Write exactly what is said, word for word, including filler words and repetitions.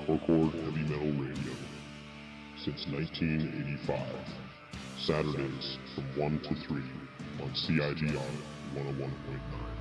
Hardcore Heavy Metal Radio since nineteen eighty-five. Saturdays from one to three on C I G R one oh one point nine.